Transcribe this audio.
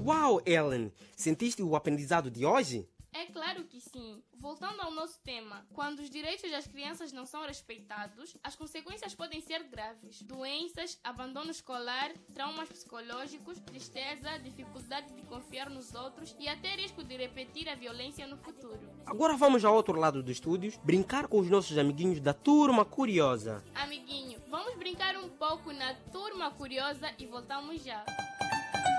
Uau, Ellen! Sentiste o aprendizado de hoje? É claro que sim. Voltando ao nosso tema, quando os direitos das crianças não são respeitados, as consequências podem ser graves. Doenças, abandono escolar, traumas psicológicos, tristeza, dificuldade de confiar nos outros e até risco de repetir a violência no futuro. Agora vamos ao outro lado dos estúdios, brincar com os nossos amiguinhos da Turma Curiosa. Amiguinho, vamos brincar um pouco na Turma Curiosa e voltamos já.